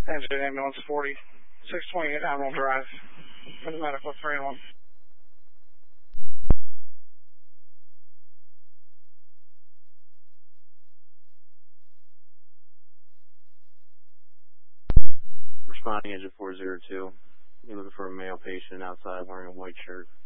Engine ambulance 4628 Admiral Drive for the medical 3-1. Responding engine 402. You're looking for a male patient outside wearing a white shirt.